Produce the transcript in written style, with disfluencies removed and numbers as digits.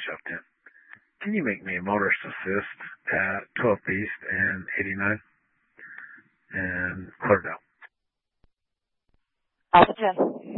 yourself, Tim. Can you make me a motorist assist at 12th East and 89? And clear it out. Alpha 10.